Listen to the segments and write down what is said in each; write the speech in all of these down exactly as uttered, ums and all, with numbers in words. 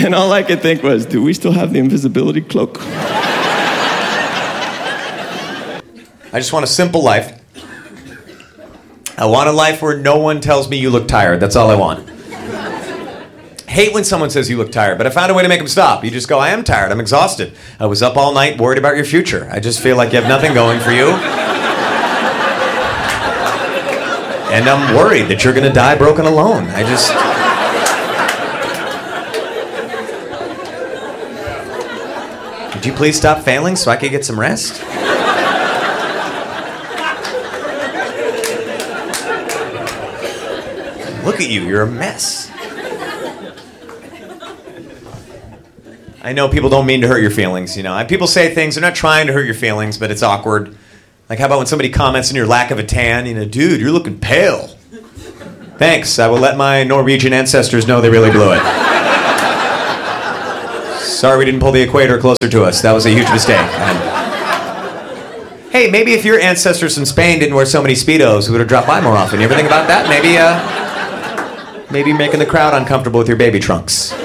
And all I could think was, do we still have the invisibility cloak? I just want a simple life. I want a life where no one tells me you look tired. That's all I want. Hate when someone says you look tired, but I found a way to make them stop. You just go, I am tired. I'm exhausted. I was up all night worried about your future. I just feel like you have nothing going for you. And I'm worried that you're going to die broken alone. I just... Would you please stop failing so I could get some rest? Look at you, you're a mess. I know people don't mean to hurt your feelings, you know. People say things, they're not trying to hurt your feelings, but it's awkward. Like, how about when somebody comments on your lack of a tan? You know, dude, you're looking pale. Thanks, I will let my Norwegian ancestors know they really blew it. Sorry we didn't pull the equator closer to us. That was a huge mistake. And, hey, maybe if your ancestors from Spain didn't wear so many Speedos, we would have dropped by more often. You ever think about that? Maybe, uh, maybe making the crowd uncomfortable with your baby trunks.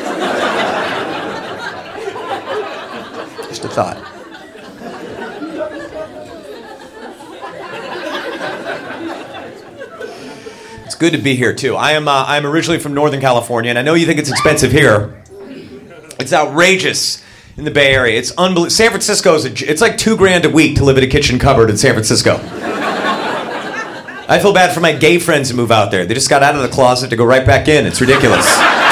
Just a thought. It's good to be here too. I am uh, I'm originally from Northern California, and I know you think it's expensive here. It's outrageous in the Bay Area. It's unbelievable. San Francisco is a, it's like two grand a week to live in a kitchen cupboard in San Francisco. I feel bad for my gay friends who move out there. They just got out of the closet to go right back in. It's ridiculous.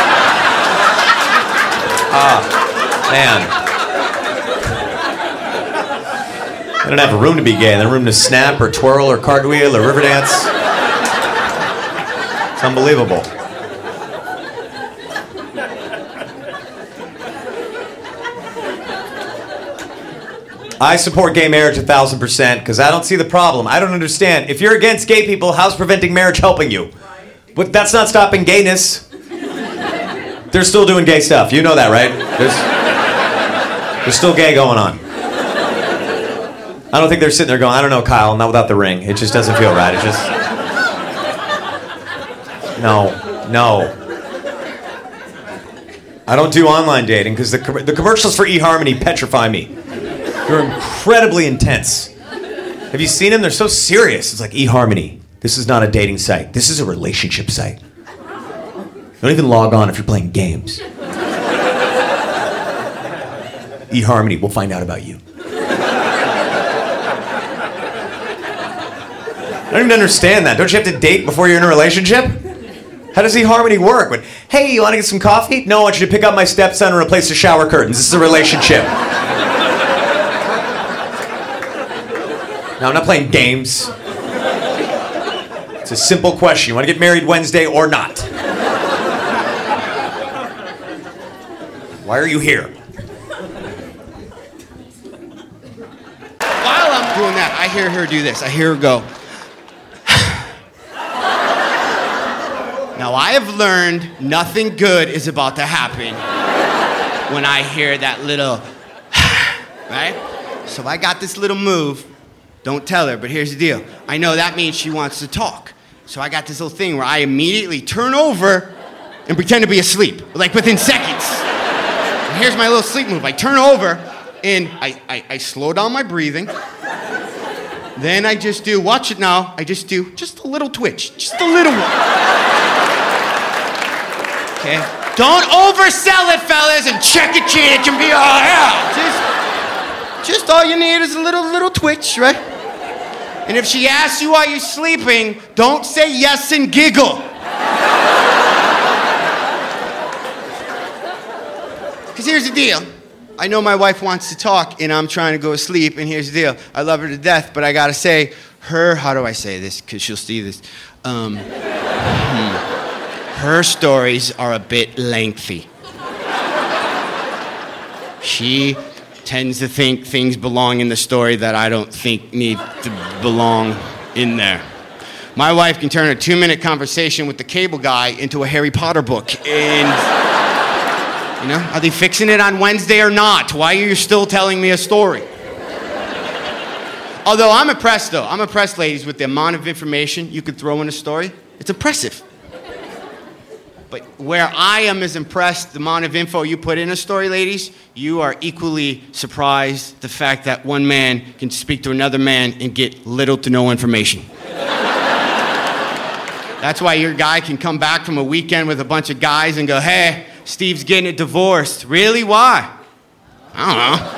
Ah, man. They don't have a room to be gay. They have a room to snap or twirl or cartwheel or river dance. It's unbelievable. I support gay marriage a thousand percent because I don't see the problem. I don't understand. If you're against gay people, how's preventing marriage helping you? But that's not stopping gayness. They're still doing gay stuff. You know that, right? There's, there's still gay going on. I don't think they're sitting there going, I don't know, Kyle, not without the ring. It just doesn't feel right. It just... No, no. I don't do online dating because the, the commercials for eHarmony petrify me. They're incredibly intense. Have you seen them? They're so serious. It's like eHarmony. This is not a dating site. This is a relationship site. Don't even log on if you're playing games. eHarmony, we'll find out about you. I don't even understand that. Don't you have to date before you're in a relationship? How does eHarmony work? But, hey, you want to get some coffee? No, I want you to pick up my stepson and replace the shower curtains. This is a relationship. No, I'm not playing games. It's a simple question. You want to get married Wednesday or not? Why are you here? While I'm doing that, I hear her do this. I hear her go. Now, I have learned nothing good is about to happen when I hear that little, right? So I got this little move. Don't tell her, but here's the deal. I know that means she wants to talk. So I got this little thing where I immediately turn over and pretend to be asleep, like within seconds. And here's my little sleep move. I turn over and I, I, I slow down my breathing. Then I just do, watch it now, I just do just a little twitch, just a little one. Okay? Don't oversell it, fellas, and check it, it can be all out. Just, just all you need is a little, little twitch, right? And if she asks you while you're sleeping, don't say yes and giggle. Because here's the deal. I know my wife wants to talk, and I'm trying to go to sleep, and here's the deal. I love her to death, but I gotta say, her, how do I say this? Because she'll see this. Um, hmm. Her stories are a bit lengthy. She tends to think things belong in the story that I don't think need to belong in there. My wife can turn a two-minute conversation with the cable guy into a Harry Potter book, and... You know, are they fixing it on Wednesday or not? Why are you still telling me a story? Although I'm impressed, though. I'm impressed, ladies, with the amount of information you could throw in a story. It's impressive. But where I am as impressed, the amount of info you put in a story, ladies, you are equally surprised the fact that one man can speak to another man and get little to no information. That's why your guy can come back from a weekend with a bunch of guys and go, hey, Steve's getting a divorce. Really? Why? I don't know.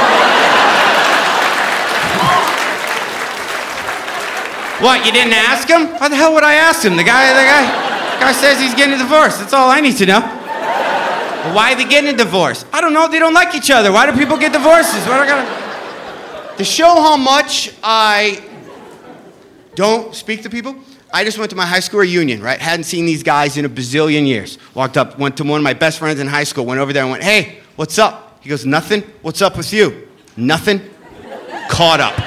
What, you didn't ask him? Why the hell would I ask him? The guy, the guy, the guy says he's getting a divorce. That's all I need to know. Well, why are they getting a divorce? I don't know. They don't like each other. Why do people get divorces? What I gotta... To show how much I don't speak to people, I just went to my high school reunion, right? Hadn't seen these guys in a bazillion years. Walked up, went to one of my best friends in high school, went over there and went, hey, what's up? He goes, nothing. What's up with you? Nothing. Caught up.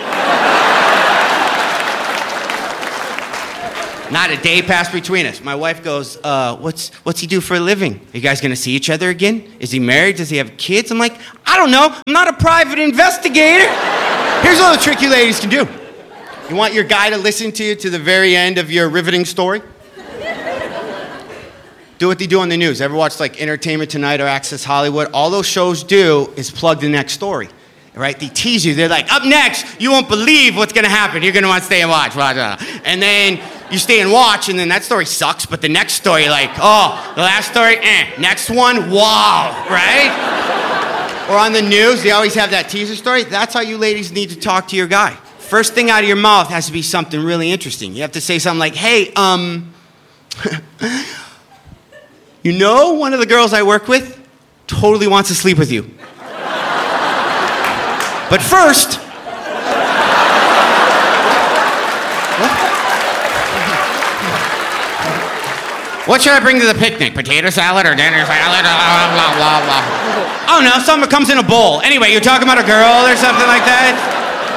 Not a day passed between us. My wife goes, uh, what's, what's he do for a living? Are you guys gonna see each other again? Is he married? Does he have kids? I'm like, I don't know. I'm not a private investigator. Here's all the trick you ladies can do. You want your guy to listen to you to the very end of your riveting story? Do what they do on the news. Ever watch like Entertainment Tonight or Access Hollywood? All those shows do is plug the next story, right? They tease you. They're like, up next, you won't believe what's gonna happen. You're gonna want to stay and watch. Blah, blah. And then you stay and watch, and then that story sucks, but the next story, like, oh, the last story, eh. Next one, wow, right? Or on the news, they always have that teaser story. That's how you ladies need to talk to your guy. First thing out of your mouth has to be something really interesting. You have to say something like, hey, um, you know one of the girls I work with totally wants to sleep with you. But first, what? What should I bring to the picnic? Potato salad or dinner salad? Blah, blah, blah, blah. Oh no, something that comes in a bowl. Anyway, you're talking about a girl or something like that?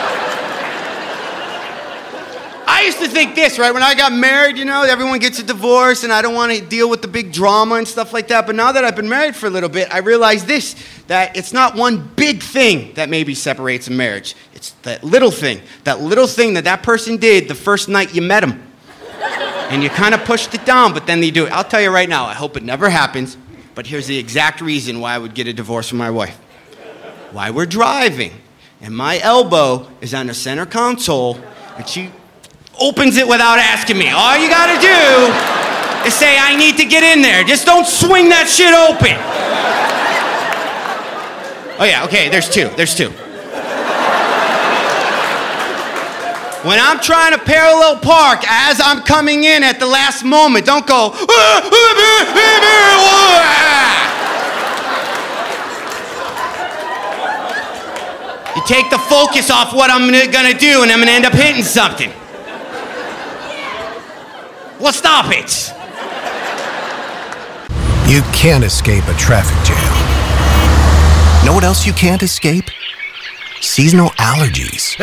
I used to think this, right? When I got married, you know, everyone gets a divorce and I don't want to deal with the big drama and stuff like that. But now that I've been married for a little bit, I realize this, that it's not one big thing that maybe separates a marriage. It's that little thing, that little thing that that person did the first night you met him. And you kind of pushed it down, but then they do it. I'll tell you right now, I hope it never happens, but here's the exact reason why I would get a divorce from my wife. Why we're driving, and my elbow is on the center console, and she opens it without asking me. All you gotta do is say, I need to get in there. Just don't swing that shit open. Oh yeah, okay, there's two, there's two. When I'm trying to parallel park as I'm coming in at the last moment, don't go, you take the focus off what I'm gonna do and I'm gonna end up hitting something. Well, stop it. You can't escape a traffic jam. Know what else you can't escape? Seasonal allergies.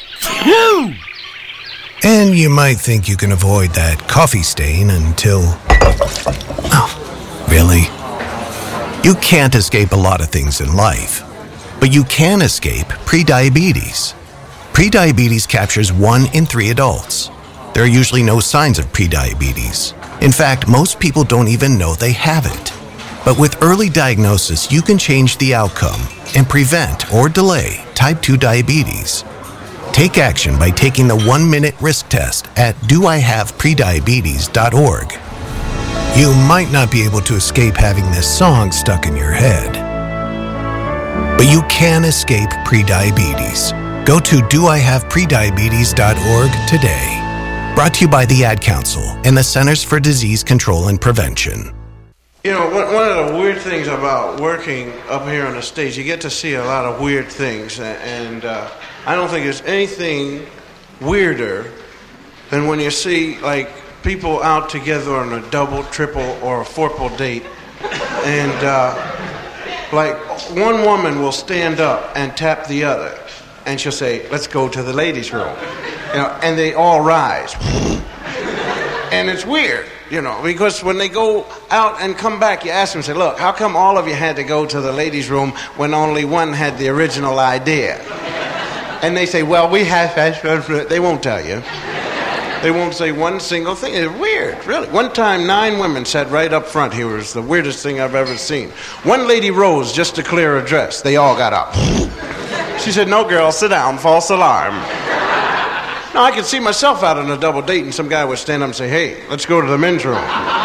And you might think you can avoid that coffee stain until... Oh, really? You can't escape a lot of things in life, but you can escape prediabetes. Prediabetes captures one in three adults. There are usually no signs of prediabetes. In fact, most people don't even know they have it. But with early diagnosis, you can change the outcome and prevent or delay type two diabetes. Take action by taking the one-minute risk test at do I have prediabetes dot org. You might not be able to escape having this song stuck in your head, but you can escape prediabetes. Go to do I have prediabetes dot org today. Brought to you by the Ad Council and the Centers for Disease Control and Prevention. You know, one of the weird things about working up here on the stage, you get to see a lot of weird things, and uh, I don't think there's anything weirder than when you see, like, people out together on a double, triple, or a fourple date, and, uh, like, one woman will stand up and tap the other, and she'll say, let's go to the ladies' room, you know, and they all rise. And it's weird, you know, because when they go out and come back, you ask them, say, look, how come all of you had to go to the ladies' room when only one had the original idea? And they say, well, we have, they won't tell you. They won't say one single thing. It's weird, really. One time, nine women sat right up front here. It was the weirdest thing I've ever seen. One lady rose just to clear her dress. They all got up. She said, no, girl, sit down. False alarm. Now, I could see myself out on a double date, and some guy would stand up and say, hey, let's go to the men's room.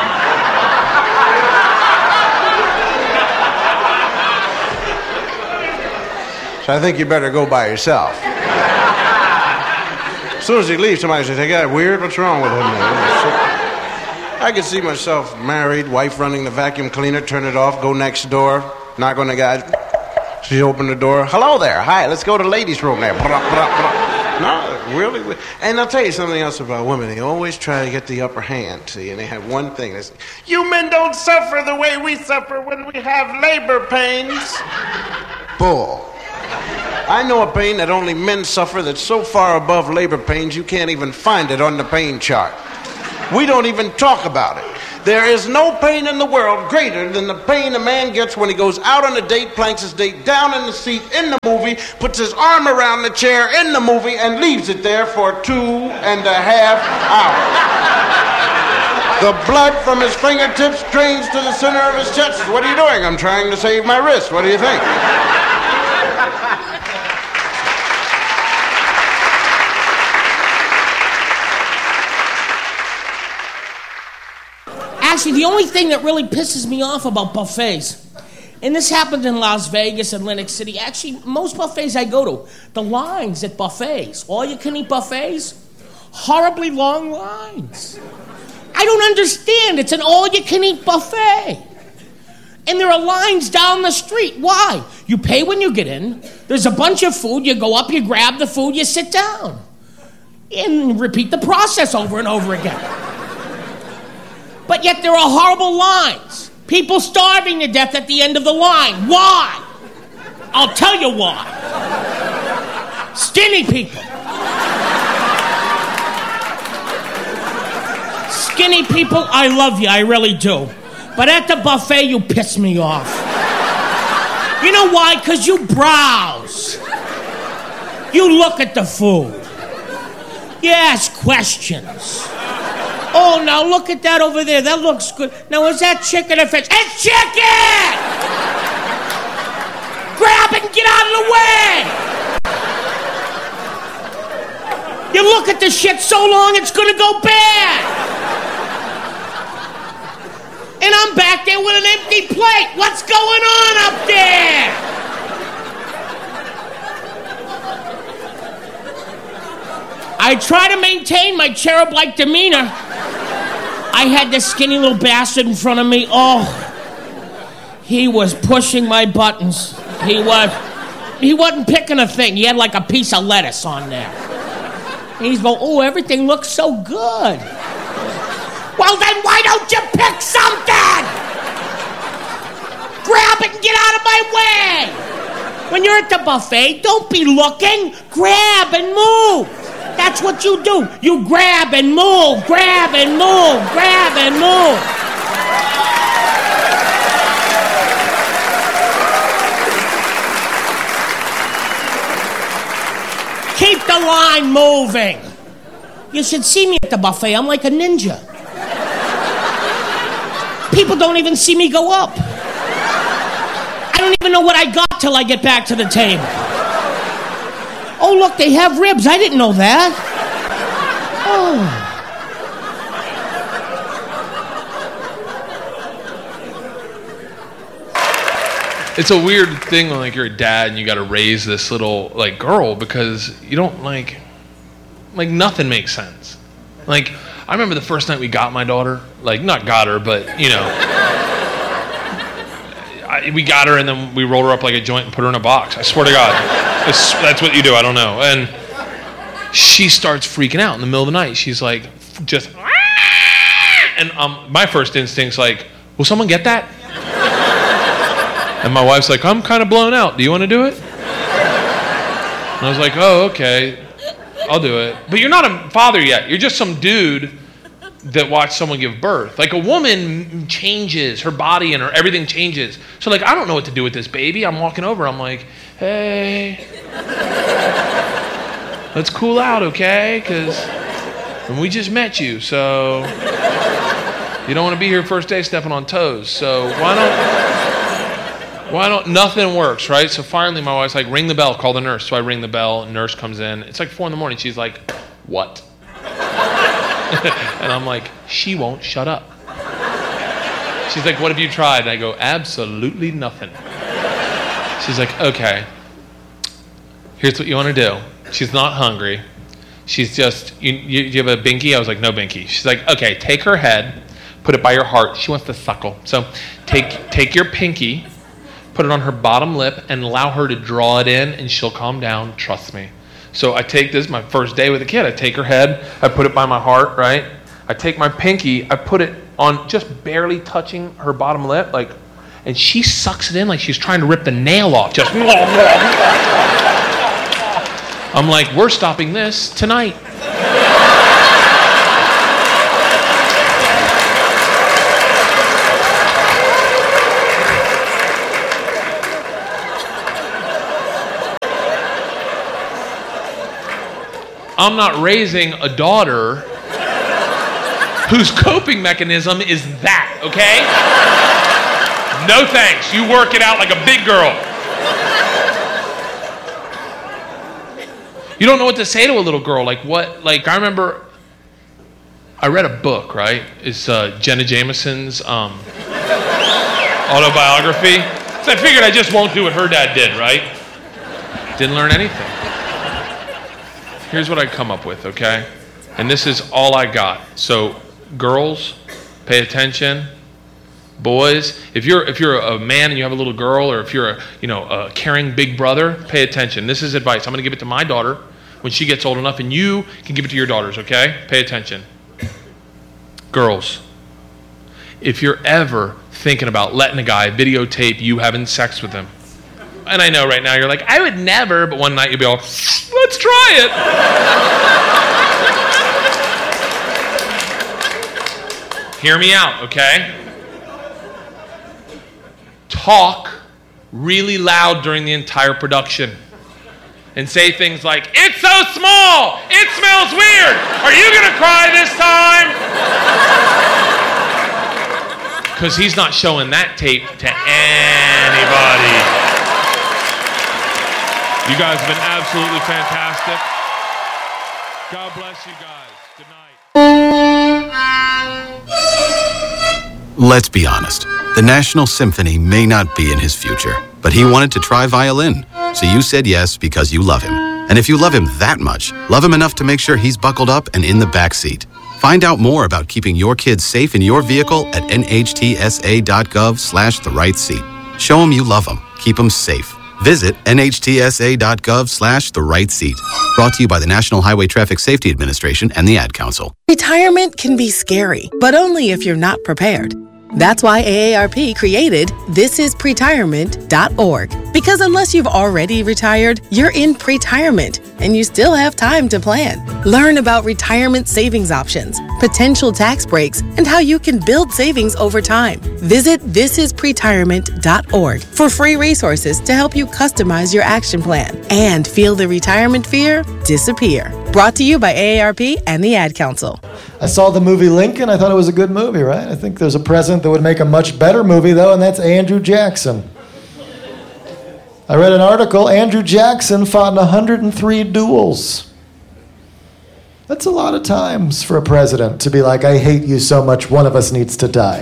So I think you better go by yourself. As soon as he leaves, somebody says, hey, guy, weird? What's wrong with him? I could see myself married, wife running the vacuum cleaner, turn it off, go next door, knock on the guy. She opened the door. Hello there. Hi, let's go to the ladies' room there. No, really. And I'll tell you something else about women. They always try to get the upper hand, see, and they have one thing. They say, you men don't suffer the way we suffer when we have labor pains. Bull. I know a pain that only men suffer that's so far above labor pains you can't even find it on the pain chart. We don't even talk about it. There is no pain in the world greater than the pain a man gets when he goes out on a date, planks his date down in the seat in the movie, puts his arm around the chair in the movie, and leaves it there for two and a half hours. The blood from his fingertips drains to the center of his chest. What are you doing? I'm trying to save my wrist. What do you think? Actually, the only thing that really pisses me off about buffets, and this happened in Las Vegas, Atlantic City, actually, most buffets I go to, the lines at buffets, all-you-can-eat buffets, horribly long lines. I don't understand. It's an all-you-can-eat buffet. And there are lines down the street. Why? You pay when you get in. There's a bunch of food. You go up, you grab the food, you sit down. And repeat the process over and over again. But yet there are horrible lines. People starving to death at the end of the line. Why? I'll tell you why. Skinny people. Skinny people, I love you, I really do. But at the buffet, you piss me off. You know why? Because you browse. You look at the food. You ask questions. Oh, now look at that over there. That looks good. Now, is that chicken or fish? It's chicken! Grab it and get out of the way! You look at the shit so long, it's gonna go bad! And I'm back there with an empty plate. What's going on up there? I try to maintain my cherub-like demeanor. I had this skinny little bastard in front of me. Oh, he was pushing my buttons. He was, he wasn't picking a thing. He had like a piece of lettuce on there. And he's going, oh, everything looks so good. Well, then why don't you pick something? Grab it and get out of my way. When you're at the buffet, don't be looking. Grab and move. That's what you do. You grab and move, grab and move, grab and move. Keep the line moving. You should see me at the buffet. I'm like a ninja. People don't even see me go up. I don't even know what I got till I get back to the table. Oh, look, they have ribs. I didn't know that. Oh. It's a weird thing when, like, you're a dad and you got to raise this little, like, girl because you don't, like, like, nothing makes sense. Like, I remember the first night we got my daughter. Like, not got her, but, you know. I, we got her and then we rolled her up like a joint and put her in a box. I swear to God. It's, that's what you do. I don't know. And she starts freaking out in the middle of the night. She's like, just, and um, my first instinct's like, will someone get that? And my wife's like, I'm kind of blown out. Do you want to do it? And I was like, oh, okay. I'll do it. But you're not a father yet. You're just some dude that watched someone give birth. Like, a woman changes. Her body and her everything changes. So, like, I don't know what to do with this baby. I'm walking over. I'm like, hey, let's cool out, okay? Because And we just met you, so you don't want to be here first day stepping on toes. So why don't, why don't, nothing works, right? So finally my wife's like, ring the bell, call the nurse. So I ring the bell, and nurse comes in. It's like four in the morning. She's like, what? And I'm like, she won't shut up. She's like, what have you tried? And I go, absolutely nothing. She's like, okay, here's what you want to do. She's not hungry. She's just, you, you, you have a binky? I was like, no binky. She's like, okay, take her head, put it by your heart. She wants to suckle. So take take your pinky, put it on her bottom lip, and allow her to draw it in, and she'll calm down, trust me. So I take this, my first day with a kid, I take her head, I put it by my heart, right? I take my pinky, I put it on just barely touching her bottom lip, like, and she sucks it in like she's trying to rip the nail off. Just, I'm like, we're stopping this tonight. I'm not raising a daughter whose coping mechanism is that, okay? No thanks. You work it out like a big girl. You don't know what to say to a little girl. Like what? Like I remember, I read a book, right? It's uh, Jenna Jameson's um, autobiography. So I figured I just won't do what her dad did, right? Didn't learn anything. Here's what I come up with, okay? And this is all I got. So, girls, pay attention. Boys, if you're if you're a man and you have a little girl, or if you're a you know a caring big brother, pay attention. This is advice. I'm going to give it to my daughter when she gets old enough, and you can give it to your daughters. Okay? Pay attention. Girls, if you're ever thinking about letting a guy videotape you having sex with him, and I know right now you're like, I would never, but one night you'll be all, let's try it. Hear me out, okay? Talk really loud during the entire production and say things like, it's so small, it smells weird, are you gonna cry this time? Because he's not showing that tape to anybody. You guys have been absolutely fantastic. God bless you guys. Good night. Let's be honest. The National Symphony may not be in his future, but he wanted to try violin. So you said yes because you love him. And if you love him that much, love him enough to make sure he's buckled up and in the back seat. Find out more about keeping your kids safe in your vehicle at nhtsa.gov slash the right seat. Show them you love them. Keep them safe. Visit nhtsa.gov slash the right seat. Brought to you by the National Highway Traffic Safety Administration and the Ad Council. Retirement can be scary, but only if you're not prepared. That's why A A R P created this is pretirement dot org. Because unless you've already retired, you're in pretirement, and you still have time to plan. Learn about retirement savings options, potential tax breaks, and how you can build savings over time. Visit this is pretirement dot org for free resources to help you customize your action plan and feel the retirement fear disappear. Brought to you by A A R P and the Ad Council. I saw the movie Lincoln. I thought it was a good movie, right? I think there's a president that would make a much better movie, though, and that's Andrew Jackson. I read an article. Andrew Jackson fought in one hundred three duels. That's a lot of times for a president to be like, I hate you so much, one of us needs to die.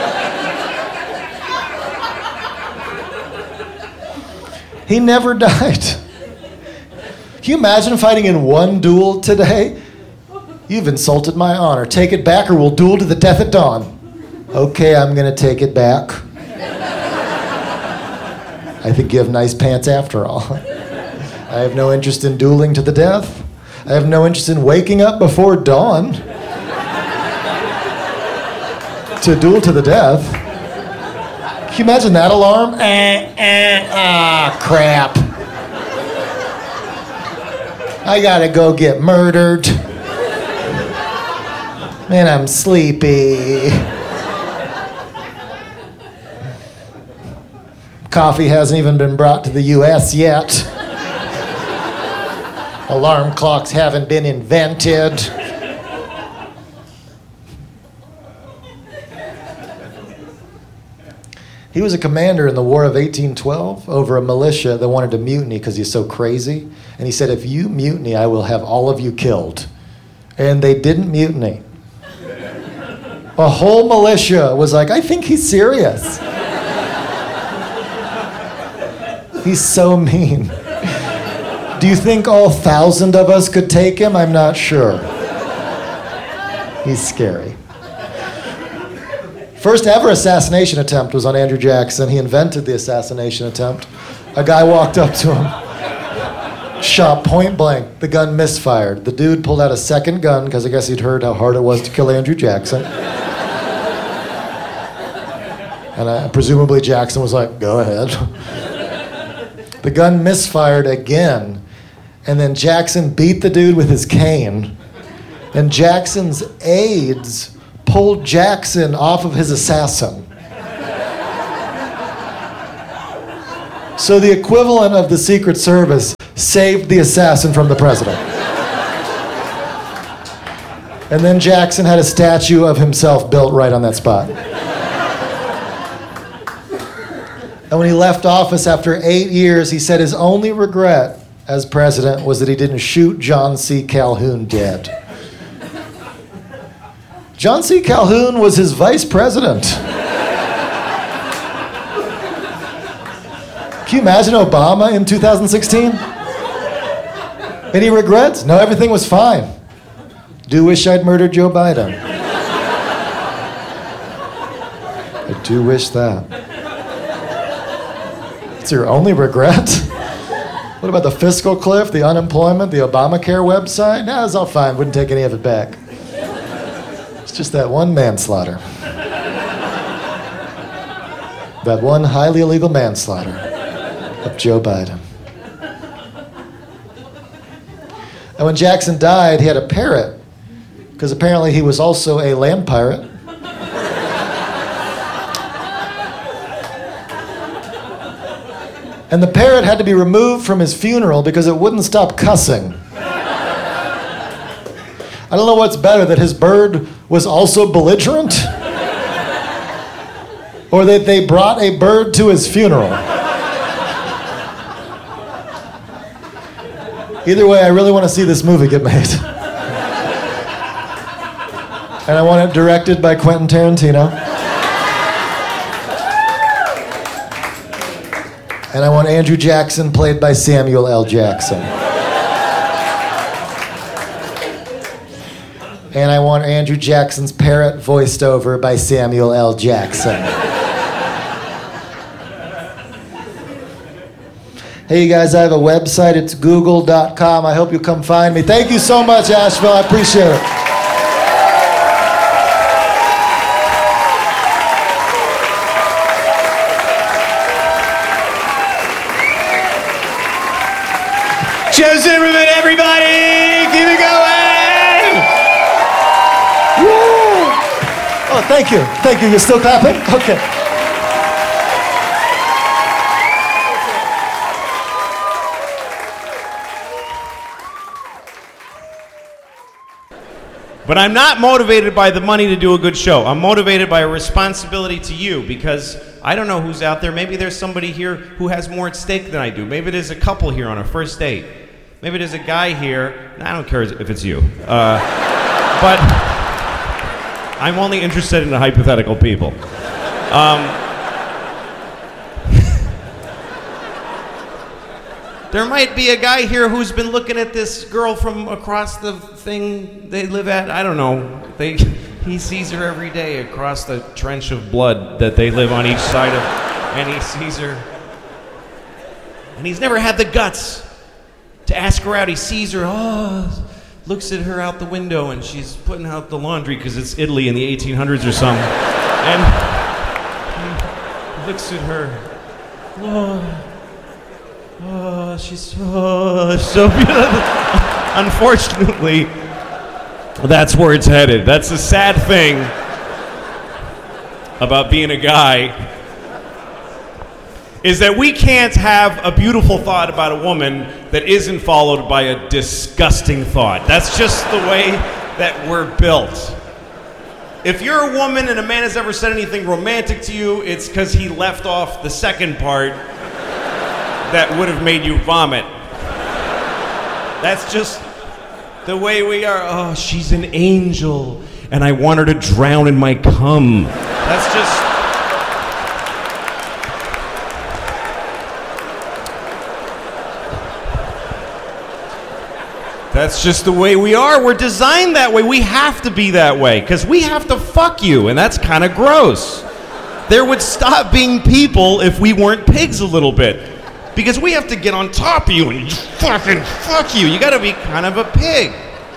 He never died. Can you imagine fighting in one duel today? You've insulted my honor. Take it back or we'll duel to the death at dawn. Okay, I'm going to take it back. I think you have nice pants after all. I have no interest in dueling to the death. I have no interest in waking up before dawn to duel to the death. Can you imagine that alarm? Eh, eh, ah, crap. I gotta go get murdered. Man, I'm sleepy. Coffee hasn't even been brought to the U S yet. Alarm clocks haven't been invented. He was a commander in the War of eighteen twelve over a militia that wanted to mutiny because he's so crazy. And he said, if you mutiny, I will have all of you killed. And they didn't mutiny. A whole militia was like, I think he's serious. He's so mean. Do you think all thousand of us could take him? I'm not sure. He's scary. First ever assassination attempt was on Andrew Jackson. He invented the assassination attempt. A guy walked up to him, shot point blank. The gun misfired. The dude pulled out a second gun because I guess he'd heard how hard it was to kill Andrew Jackson. And uh, presumably Jackson was like, go ahead. The gun misfired again. And then Jackson beat the dude with his cane. And Jackson's aides pulled Jackson off of his assassin. So the equivalent of the Secret Service saved the assassin from the president. And then Jackson had a statue of himself built right on that spot. And when he left office after eight years, he said his only regret as president was that he didn't shoot John C. Calhoun dead. John C. Calhoun was his vice president. Can you imagine Obama in two thousand sixteen? Any regrets? No, everything was fine. Do wish I'd murdered Joe Biden. I do wish that. It's your only regret? What about the fiscal cliff, the unemployment, the Obamacare website? Nah, it's all fine. Wouldn't take any of it back. It's just that one manslaughter. That one highly illegal manslaughter of Joe Biden. And when Jackson died, he had a parrot, because apparently he was also a land pirate. And the parrot had to be removed from his funeral because it wouldn't stop cussing. I don't know what's better, that his bird was also belligerent, or that they brought a bird to his funeral. Either way, I really want to see this movie get made. And I want it directed by Quentin Tarantino. And I want Andrew Jackson played by Samuel L. Jackson. And I want Andrew Jackson's parrot voiced over by Samuel L. Jackson. Hey, you guys, I have a website. It's google dot com. I hope you come find me. Thank you so much, Asheville. I appreciate it. Joe Zimmerman, everybody! Keep it going! Woo! Oh, thank you. Thank you. You're still clapping? Okay. But I'm not motivated by the money to do a good show. I'm motivated by a responsibility to you, because I don't know who's out there. Maybe there's somebody here who has more at stake than I do. Maybe there's a couple here on a first date. Maybe there's a guy here. I don't care if it's you. Uh, but I'm only interested in the hypothetical people. Um, there might be a guy here who's been looking at this girl from across the thing they live at. I don't know. They, he sees her every day across the trench of blood that they live on each side of, and he sees her. And he's never had the guts to ask her out. He sees her, oh, looks at her out the window, and she's putting out the laundry because it's Italy in the eighteen hundreds or something. And he looks at her. Oh, oh she's oh, so beautiful. Unfortunately, that's where it's headed. That's the sad thing about being a guy, is that we can't have a beautiful thought about a woman that isn't followed by a disgusting thought. That's just the way that we're built. If you're a woman and a man has ever said anything romantic to you, it's because he left off the second part that would have made you vomit. That's just the way we are. Oh, she's an angel, and I want her to drown in my cum. That's just... That's just the way we are. We're designed that way. We have to be that way because we have to fuck you, and that's kind of gross. There would stop being people if we weren't pigs a little bit because we have to get on top of you and just fucking fuck you. You got to be kind of a pig.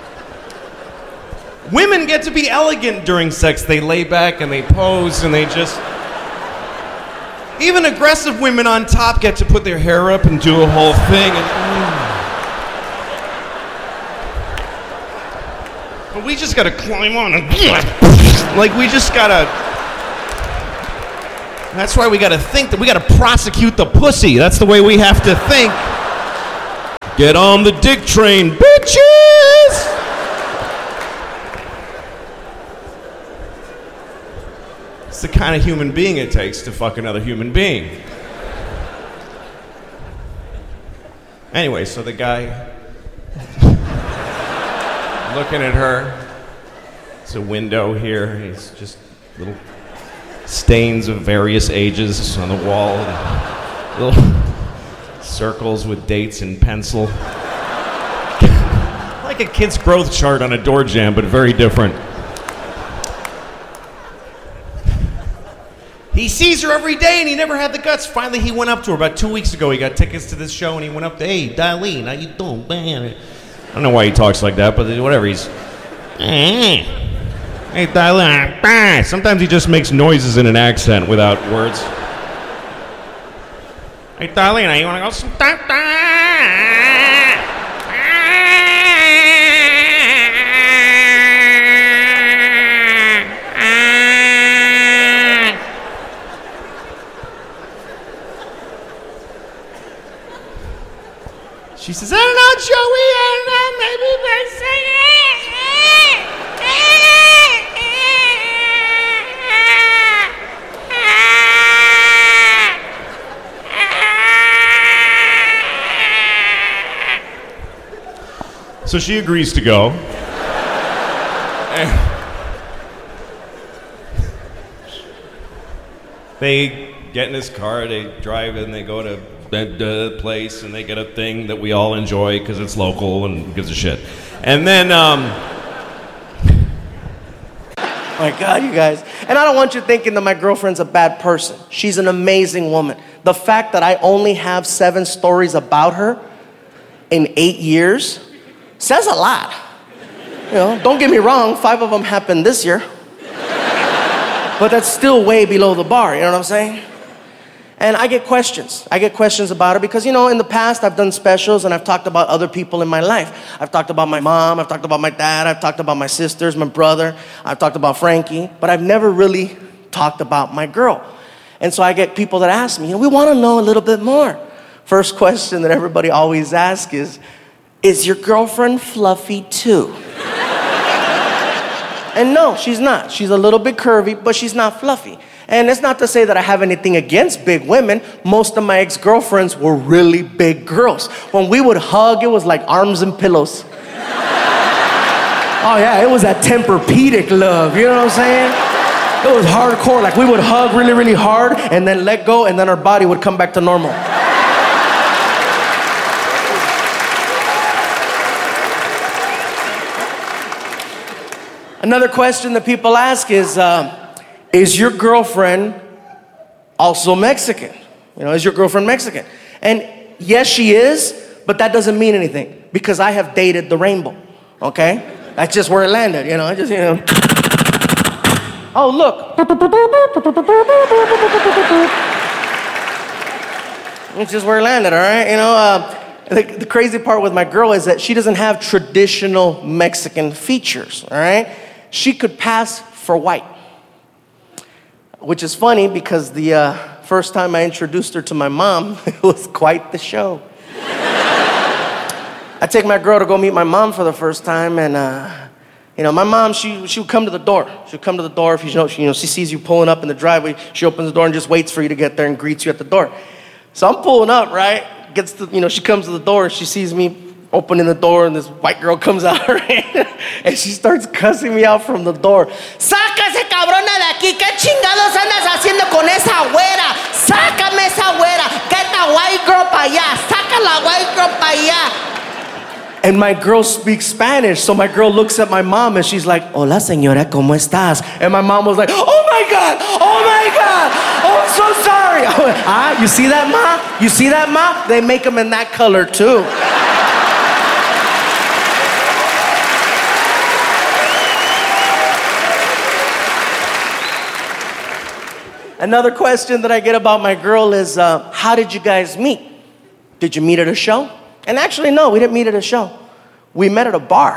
Women get to be elegant during sex. They lay back and they pose and they just... Even aggressive women on top get to put their hair up and do a whole thing. And, mm. But we just gotta climb on and like we just gotta. That's why we gotta think that we gotta prosecute the pussy. That's the way we have to think. Get on the dick train, bitches! It's the kind of human being it takes to fuck another human being. Anyway, so the guy looking at her. There's a window here. He's just little stains of various ages on the wall. Little circles with dates in pencil. Like a kid's growth chart on a door jamb, but very different. He sees her every day and he never had the guts. Finally, he went up to her about two weeks ago. He got tickets to this show and he went up to, hey, Darlene, how you doing, man? I don't know why he talks like that, but whatever. He's, hey, Darlene. Sometimes he just makes noises in an accent without words. Hey, Darlene, you want to go sometime? She says, I don't know, Joey, I don't know, maybe they say it. So she agrees to go. They get in his car, they drive and they go to the place and they get a thing that we all enjoy because it's local and who gives a shit. And then, um... oh my God, you guys. And I don't want you thinking that my girlfriend's a bad person. She's an amazing woman. The fact that I only have seven stories about her in eight years says a lot. You know, don't get me wrong, five of them happened this year. But that's still way below the bar, you know what I'm saying? And I get questions. I get questions about her because, you know, in the past I've done specials and I've talked about other people in my life. I've talked about my mom, I've talked about my dad, I've talked about my sisters, my brother, I've talked about Frankie, but I've never really talked about my girl. And so I get people that ask me, you know, we want to know a little bit more. First question that everybody always asks is, is your girlfriend fluffy too? And no, she's not. She's a little bit curvy, but she's not fluffy. And it's not to say that I have anything against big women. Most of my ex-girlfriends were really big girls. When we would hug, it was like arms and pillows. Oh yeah, it was that Tempur-Pedic love, you know what I'm saying? It was hardcore, like we would hug really, really hard and then let go and then our body would come back to normal. Another question that people ask is, uh, is your girlfriend also Mexican? You know, is your girlfriend Mexican? And yes, she is, but that doesn't mean anything because I have dated the rainbow, okay? That's just where it landed, you know, I just, you know. Oh, look. It's just where it landed, all right? You know, uh, the, the crazy part with my girl is that she doesn't have traditional Mexican features, all right? She could pass for white. Which is funny because the uh, first time I introduced her to my mom, it was quite the show. I take my girl to go meet my mom for the first time, and uh, You know, my mom, she she would come to the door. She would come to the door if you know, she, you know, she sees you pulling up in the driveway. She opens the door and just waits for you to get there and greets you at the door. So I'm pulling up, right? Gets to, you know, she comes to the door. She sees me opening the door, and this white girl comes out, right? And she starts cussing me out from the door. ¡Sácase, cabrona, de aquí! ¿Qué chingados andas haciendo con esa güera? ¡Sácame esa güera! ¡Get the white girl para allá! ¡Saca la white girl para allá! And my girl speaks Spanish, so my girl looks at my mom and she's like, "Hola, señora, ¿cómo estás?" And my mom was like, "Oh my God, oh my God, oh, I'm so sorry." I went, ah, you see that, Ma? You see that, Ma? They make them in that color too. Another question that I get about my girl is, uh, how did you guys meet? Did you meet at a show? And actually, no, we didn't meet at a show. We met at a bar.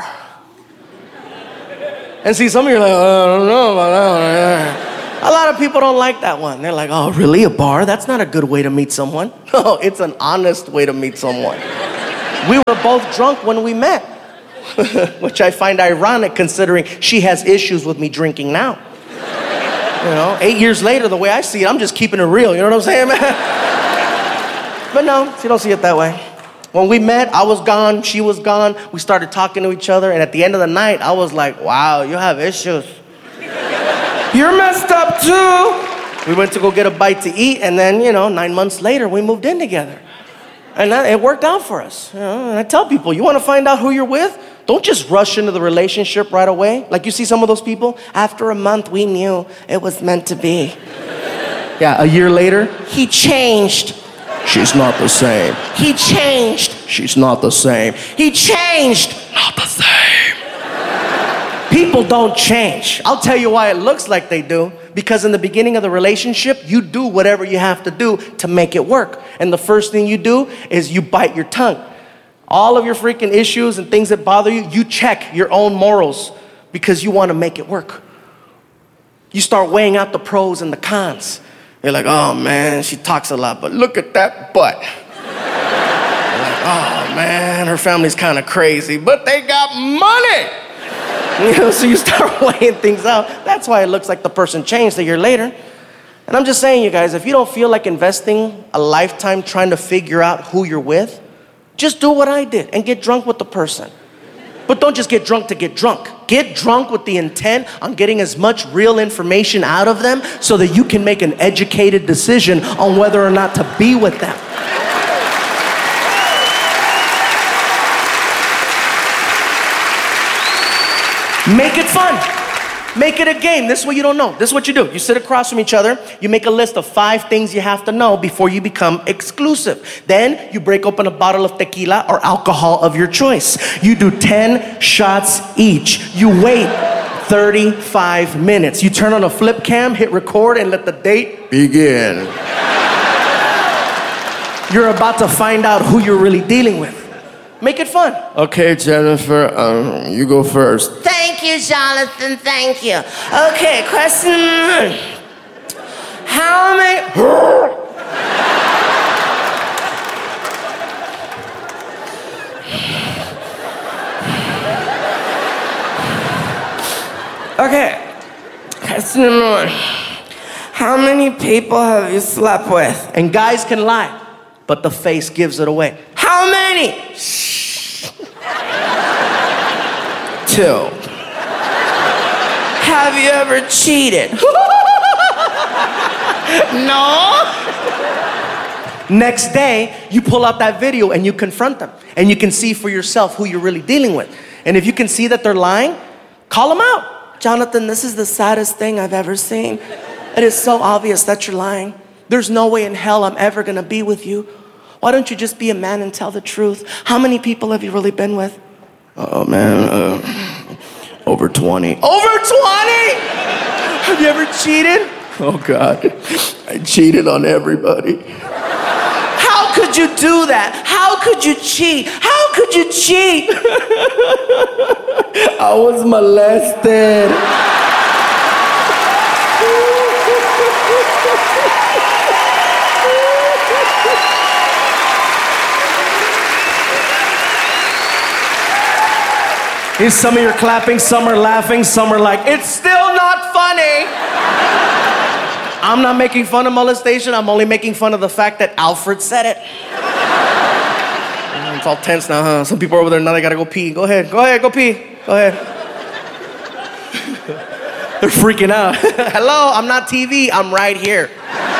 And see, some of you are like, oh, I don't know about that one. A lot of people don't like that one. They're like, oh, really, a bar? That's not a good way to meet someone. No, it's an honest way to meet someone. We were both drunk when we met, which I find ironic considering she has issues with me drinking now. You know, eight years later, the way I see it, I'm just keeping it real. You know what I'm saying, man? But no, you don't see it that way. When we met, I was gone, she was gone. We started talking to each other, and at the end of the night, I was like, wow, you have issues. You're messed up too. We went to go get a bite to eat, and then, you know, nine months later, we moved in together. And that, it worked out for us. You know? And I tell people, you want to find out who you're with? Don't just rush into the relationship right away. Like you see some of those people, after a month, we knew it was meant to be. Yeah, a year later, he changed. She's not the same. He changed. She's not the same. He changed. Not the same. People don't change. I'll tell you why it looks like they do. Because in the beginning of the relationship, you do whatever you have to do to make it work. And the first thing you do is you bite your tongue. All of your freaking issues and things that bother you, you check your own morals because you want to make it work. You start weighing out the pros and the cons. You're like, oh man, she talks a lot, but look at that butt. You're like, oh man, her family's kind of crazy, but they got money. You know, so you start weighing things out. That's why it looks like the person changed a year later. And I'm just saying, you guys, if you don't feel like investing a lifetime trying to figure out who you're with, just do what I did and get drunk with the person. But don't just get drunk to get drunk. Get drunk with the intent on getting as much real information out of them so that you can make an educated decision on whether or not to be with them. Make it fun. Make it a game. This is what you don't know. This is what you do. You sit across from each other. You make a list of five things you have to know before you become exclusive. Then you break open a bottle of tequila or alcohol of your choice. You do ten shots each. You wait thirty-five minutes. You turn on a flip cam, hit record, and let the date begin. You're about to find out who you're really dealing with. Make it fun. Okay, Jennifer, um, you go first. Thank you, Jonathan, thank you. Okay, question one. How many... Okay, question number one. How many people have you slept with? And guys can lie, but the face gives it away. How many? Two. Have you ever cheated? No. Next day, you pull out that video and you confront them. And you can see for yourself who you're really dealing with. And if you can see that they're lying, call them out. Jonathan, this is the saddest thing I've ever seen. It is so obvious that you're lying. There's no way in hell I'm ever gonna be with you. Why don't you just be a man and tell the truth? How many people have you really been with? Oh man, uh, over twenty. Over twenty? Have you ever cheated? Oh God, I cheated on everybody. How could you do that? How could you cheat? How could you cheat? I was molested. Is some of you are clapping, some are laughing, some are like, it's still not funny. I'm not making fun of molestation. I'm only making fun of the fact that Alfred said it. It's all tense now, huh? Some people are over there now, they gotta go pee. Go ahead, go ahead, go pee. Go ahead. They're freaking out. Hello, I'm not T V, I'm right here.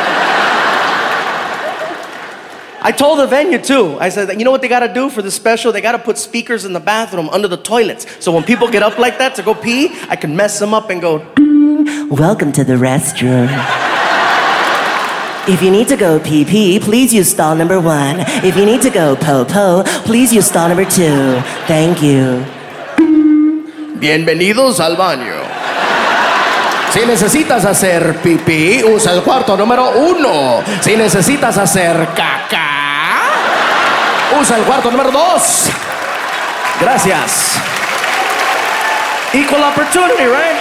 I told the venue too. I said, you know what they gotta do for the special? They gotta put speakers in the bathroom under the toilets. So when people get up like that to go pee, I can mess them up and go, welcome to the restroom. If you need to go pee pee, please use stall number one. If you need to go po po, please use stall number two. Thank you. Bienvenidos al baño. Si necesitas hacer pipí, usa el cuarto número uno. Si necesitas hacer caca, usa el cuarto número dos. Gracias. Equal opportunity, right?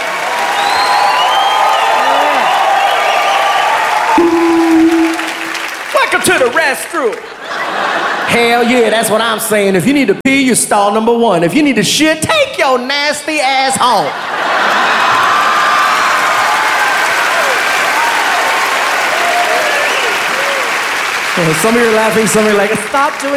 Welcome to the restroom. Hell yeah, that's what I'm saying. If you need to pee, you stall number one. If you need to shit, take your nasty ass home. Some of you are laughing, some of you are like, stop doing